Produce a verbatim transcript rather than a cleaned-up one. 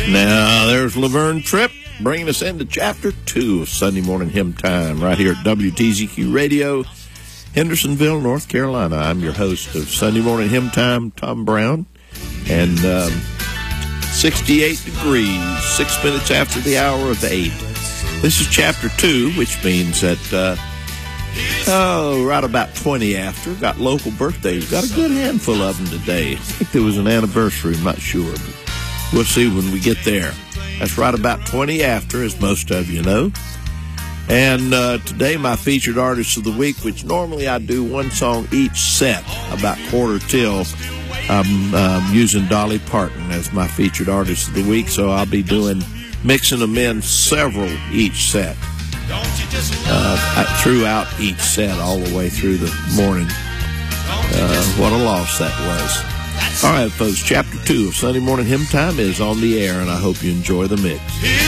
Now, there's Laverne Tripp bringing us into Chapter two of Sunday Morning Hymn Time right here at W T Z Q Radio, Hendersonville, North Carolina. I'm your host of Sunday Morning Hymn Time, Tom Brown, and um, sixty-eight degrees, six minutes after the hour of eight. This is Chapter two, which means that, uh, oh, right about twenty after. Got local birthdays. Got a good handful of them today. I think there was an anniversary, I'm not sure, but we'll see when we get there. That's right about twenty after, as most of you know. And uh, today, my featured artist of the week, which normally I do one song each set, about quarter till, I'm um, using Dolly Parton as my featured artist of the week, so I'll be doing, mixing them in several each set, uh, throughout each set, all the way through the morning. Uh, what a loss that was. All right, folks, Chapter two of Sunday Morning Hymn Time is on the air, and I hope you enjoy the mix.